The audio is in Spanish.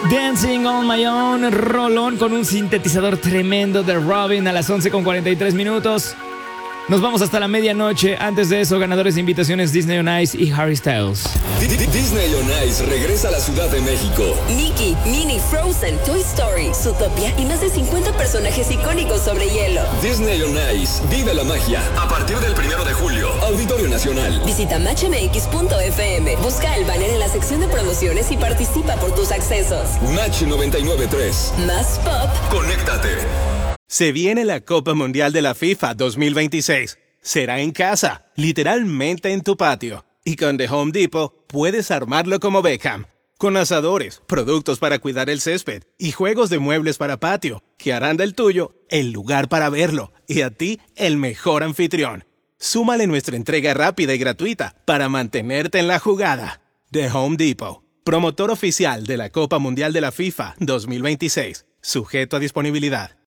Dancing on My Own, rolón con un sintetizador tremendo de Robin a las 11:43. Nos vamos hasta la medianoche. Antes de eso, ganadores de invitaciones Disney on Ice y Harry Styles. Disney on Ice regresa a la Ciudad de México. Mickey, Minnie, Frozen, Toy Story, Zootopia y más de 50 personajes icónicos sobre hielo. Disney on Ice, vive la magia. A partir del 1 de julio, Auditorio Nacional. Visita matchmx.fm, busca el banner en la sección de promociones y participa por tus accesos. Match 99.3. Más pop. Conéctate. Se viene la Copa Mundial de la FIFA 2026. Será en casa, literalmente en tu patio. Y con The Home Depot puedes armarlo como Beckham. Con asadores, productos para cuidar el césped y juegos de muebles para patio, que harán del tuyo el lugar para verlo y a ti el mejor anfitrión. Súmale nuestra entrega rápida y gratuita para mantenerte en la jugada. The Home Depot, promotor oficial de la Copa Mundial de la FIFA 2026. Sujeto a disponibilidad.